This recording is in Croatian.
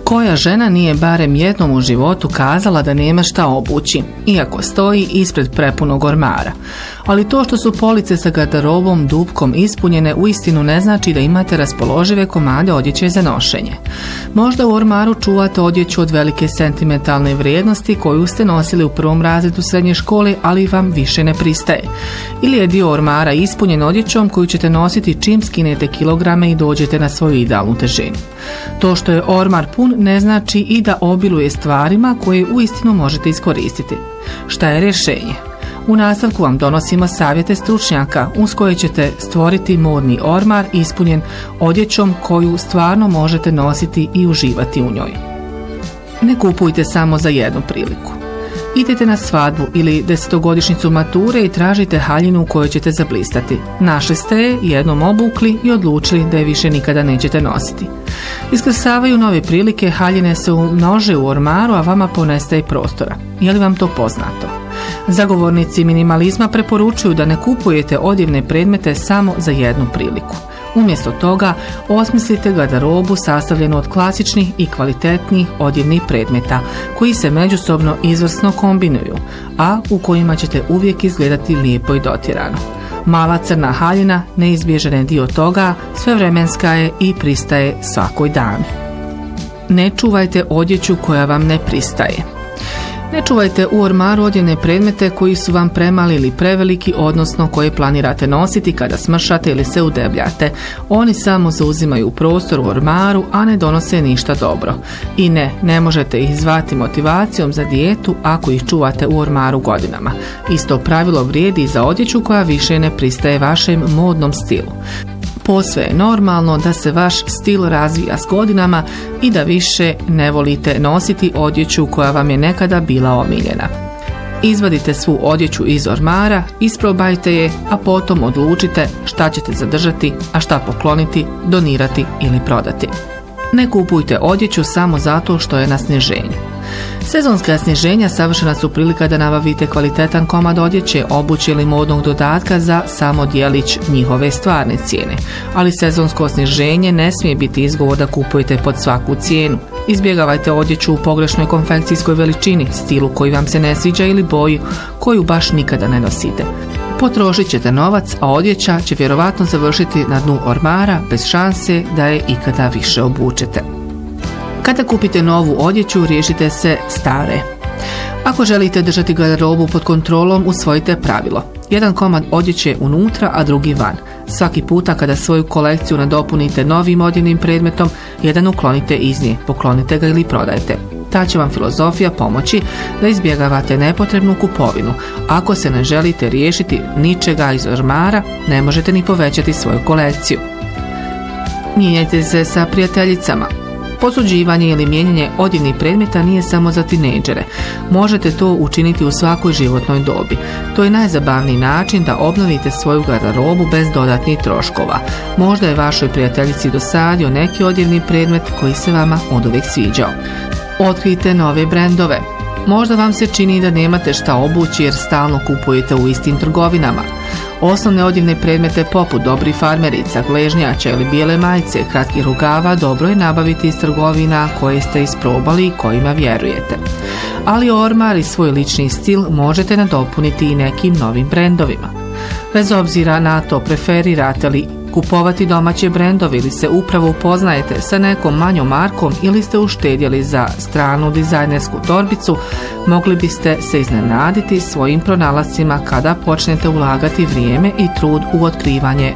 Koja žena nije barem jednom u životu kazala da nema šta obući, iako stoji ispred prepunog ormara? Ali to što su police sa garderobom dupkom ispunjene uistinu ne znači da imate raspoložive komade odjeće za nošenje. Možda u ormaru čuvate odjeću od velike sentimentalne vrijednosti koju ste nosili u prvom razredu srednje škole, ali vam više ne pristaje. Ili je dio ormara ispunjen odjećom koju ćete nositi čim skinete kilograme i dođete na svoju idealnu težinu. To što je ormar pun ne znači i da obiluje stvarima koje uistinu možete iskoristiti. Šta je rješenje? U nastavku vam donosimo savjete stručnjaka uz koje ćete stvoriti modni ormar ispunjen odjećom koju stvarno možete nositi i uživati u njoj. Ne kupujte samo za jednu priliku. Idete na svadbu ili 10-godišnjicu mature i tražite haljinu u kojoj ćete zablistati. Našli ste je, jednom obukli i odlučili da je više nikada nećete nositi. Iskrsavaju nove prilike, haljine se umnože u ormaru, a vama ponestaje prostora. Je li vam to poznato? Zagovornici minimalizma preporučuju da ne kupujete odjevne predmete samo za jednu priliku. Umjesto toga, osmislite garderobu sastavljenu od klasičnih i kvalitetnih odjevnih predmeta koji se međusobno izvrsno kombinuju, a u kojima ćete uvijek izgledati lijepo i dotjerano. Mala crna haljina neizbježan je dio toga, svevremenska je i pristaje svakoj dami. Ne čuvajte odjeću koja vam ne pristaje. Ne čuvajte u ormaru odjevne predmete koji su vam premali ili preveliki, odnosno koje planirate nositi kada smršate ili se udebljate. Oni samo zauzimaju prostor u ormaru, a ne donose ništa dobro. I ne možete ih zvati motivacijom za dijetu ako ih čuvate u ormaru godinama. Isto pravilo vrijedi i za odjeću koja više ne pristaje vašem modnom stilu. Posve je normalno da se vaš stil razvija s godinama i da više ne volite nositi odjeću koja vam je nekada bila omiljena. Izvadite svu odjeću iz ormara, isprobajte je, a potom odlučite šta ćete zadržati, a šta pokloniti, donirati ili prodati. Ne kupujte odjeću samo zato što je na sniženju. Sezonska sniženja savršena su prilika da nabavite kvalitetan komad odjeće, obuće ili modnog dodatka za samo djelić njihove stvarne cijene. Ali sezonsko sniženje ne smije biti izgovor da kupujete pod svaku cijenu. Izbjegavajte odjeću u pogrešnoj konfekcijskoj veličini, stilu koji vam se ne sviđa ili boju koju baš nikada ne nosite. Potrošit ćete novac, a odjeća će vjerovatno završiti na dnu ormara bez šanse da je ikada više obučete. Kada kupite novu odjeću, riješite se stare. Ako želite držati garderobu pod kontrolom, usvojite pravilo. Jedan komad odjeće unutra, a drugi van. Svaki puta kada svoju kolekciju nadopunite novim odjevnim predmetom, jedan uklonite iz nje, poklonite ga ili prodajte. Ta će vam filozofija pomoći da izbjegavate nepotrebnu kupovinu. Ako se ne želite riješiti ničega iz ormara, ne možete ni povećati svoju kolekciju. Mijenjajte se sa prijateljicama. Posuđivanje ili mijenjanje odjevnih predmeta nije samo za tinejdžere. Možete to učiniti u svakoj životnoj dobi. To je najzabavniji način da obnovite svoju garderobu bez dodatnih troškova. Možda je vašoj prijateljici dosadio neki odjevni predmet koji se vama oduvijek sviđao. Otkrijte nove brendove. Možda vam se čini da nemate šta obući jer stalno kupujete u istim trgovinama. Osnovne odjevne predmete poput dobrih farmerica, gležnjača ili bijele majice, kratkih rukava dobro je nabaviti iz trgovina koje ste isprobali i kojima vjerujete. Ali ormar i svoj lični stil možete nadopuniti i nekim novim brendovima. Bez obzira na to preferirate li kupovati domaće brendove ili se upravo upoznajete sa nekom manjom markom ili ste uštedjeli za stranu dizajnersku torbicu, mogli biste se iznenaditi svojim pronalascima kada počnete ulagati vrijeme i trud u otkrivanje